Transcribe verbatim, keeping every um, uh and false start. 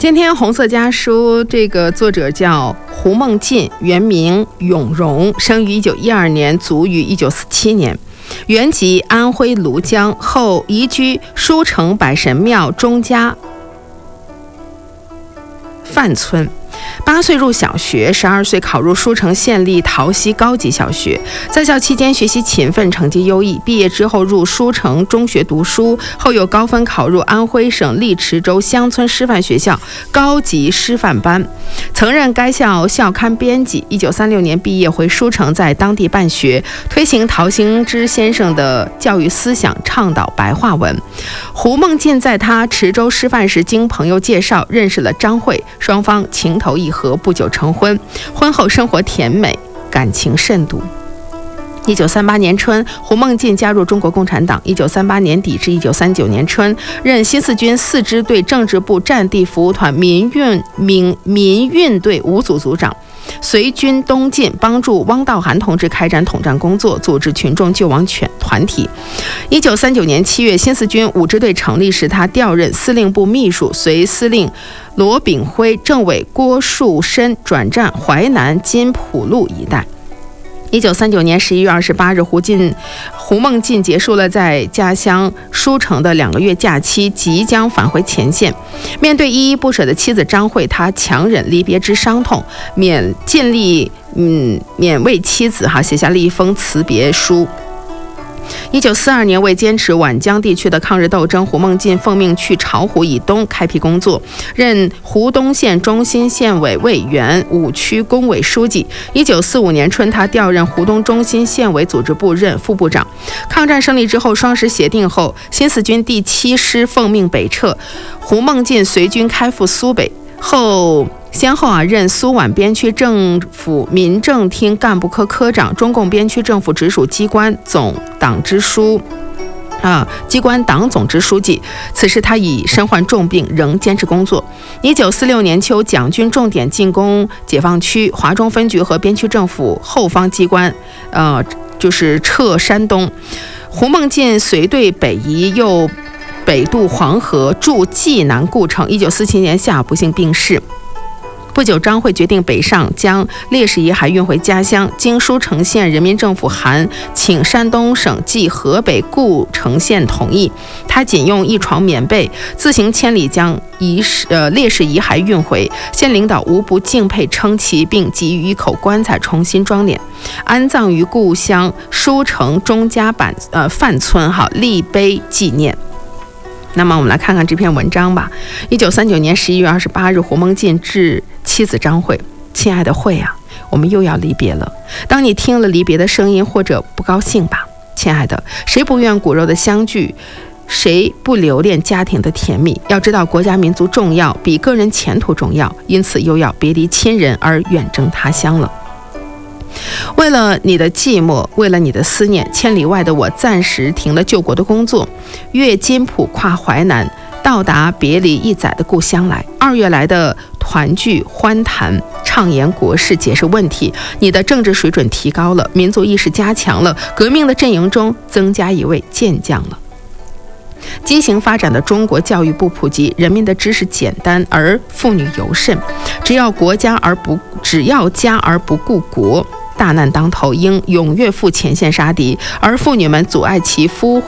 今天红色家书这个作者叫胡梦进，原名永荣，生于一九一二年，卒于一九四七年，原籍安徽庐江，后移居舒城百神庙钟家范村。八岁入小学，十二岁考入舒城县立桃溪高级小学。在校期间学习勤奋，成绩优异。毕业之后入舒城中学读书，后又高分考入安徽省利池州乡村师范学校高级师范班，曾任该校校刊编辑。一九三六年毕业回舒城，在当地办学，推行陶行知先生的教育思想，倡导白话文。胡梦进在他池州师范时，经朋友介绍认识了张慧，双方情投意合，不久成婚。婚后生活甜美，感情甚笃。一九三八年春，胡梦进加入中国共产党。一九三八年底至一九三九年春，任新四军四支队政治部战地服务团民运民民运队五组组长，随军东进，帮助汪道涵同志开展统战工作，组织群众救亡团体。一九三九年七月，新四军五支队成立时，他调任司令部秘书，随司令罗炳辉、政委郭树深转战淮南金浦路一带。一九三九年十一月二十八日，胡进胡梦进结束了在家乡舒城的两个月假期，即将返回前线。面对依依不舍的妻子张慧，他强忍离别之伤痛，勉尽力嗯勉为妻子哈写下了一封辞别书。一九四二年，为坚持皖江地区的抗日斗争，胡梦进奉命去巢湖以东开辟工作，任湖东县中心县委委员、五区工委书记。一九四五年春，他调任湖东中心县委组织部任副部长。抗战胜利之后，双十协定后，新四军第七师奉命北撤，胡梦进随军开赴苏北。后先后啊任苏皖边区政府民政厅干部科科长、中共边区政府直属机关总党支书啊，机关党总支书记。此时他已身患重病，仍坚持工作。一九四六年秋，蒋军重点进攻解放区，华中分局和边区政府后方机关，呃，就是撤山东。胡梦进随队北移，又北渡黄河，驻济南故城。一九四七年夏不幸病逝。不久，张慧决定北上，将烈士遗骸运回家乡。经舒城县人民政府函请山东省暨河北故城县同意，他仅用一床棉被，自行千里将遗呃烈士遗骸运回。县领导无不敬佩称奇，并给予一口棺材重新装殓，安葬于故乡舒城钟家板呃范村哈立碑纪念。那么我们来看看这篇文章吧。一九三九年十一月二十八日，胡梦进致妻子张慧：亲爱的慧啊，我们又要离别了。当你听了离别的声音，或者不高兴吧，亲爱的，谁不愿骨肉的相聚？谁不留恋家庭的甜蜜？要知道，国家民族重要，比个人前途重要，因此又要别离亲人而远征他乡了。为了你的寂寞，为了你的思念，千里外的我暂时停了救国的工作，越金浦跨淮南，到达别离一载的故乡来。二月来的团聚欢谈，畅言国事，解释问题。你的政治水准提高了，民族意识加强了，革命的阵营中增加一位健将了。畸形发展的中国教育不普及，人民的知识简单，而妇女尤甚。只要国家而不只要家而不顾国，大难当头，应踊跃赴前线杀敌，而妇女们阻碍其夫